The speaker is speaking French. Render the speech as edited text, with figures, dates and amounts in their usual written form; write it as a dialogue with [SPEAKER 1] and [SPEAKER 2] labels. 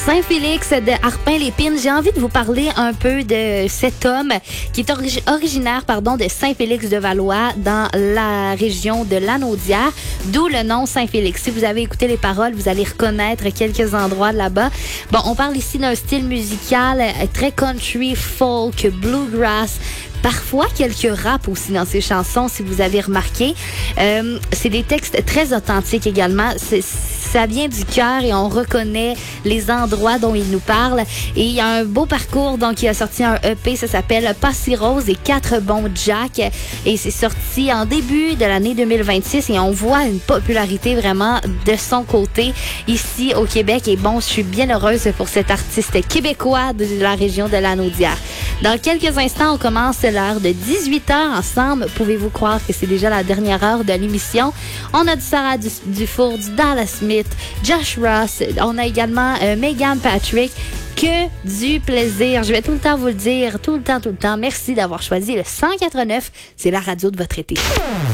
[SPEAKER 1] Saint-Félix de Harpin-les-Pines. J'ai envie de vous parler un peu de cet homme qui est originaire de Saint-Félix-de-Valois dans la région de Lanaudière, d'où le nom Saint-Félix. Si vous avez écouté les paroles, vous allez reconnaître quelques endroits là-bas. Bon, on parle ici d'un style musical très country, folk, bluegrass. Parfois, quelques rap aussi dans ses chansons, si vous avez remarqué. C'est des textes très authentiques également. Ça vient du cœur et on reconnaît les endroits dont il nous parle. Et il y a un beau parcours, donc il a sorti un EP, ça s'appelle Pas si rose et 4 bons Jack. Et c'est sorti en début de l'année 2026 et on voit une popularité vraiment de son côté ici au Québec. Et bon, je suis bien heureuse pour cet artiste québécois de la région de Lanaudière. Dans quelques instants, on commence l'heure de 18h ensemble. Pouvez-vous croire que c'est déjà la dernière heure de l'émission? On a du Sarah Dufour, du Dallas Smith, Josh Ross. On a également Megan Patrick. Que du plaisir. Je vais tout le temps vous le dire, tout le temps. Merci d'avoir choisi le 189. C'est la radio de votre été.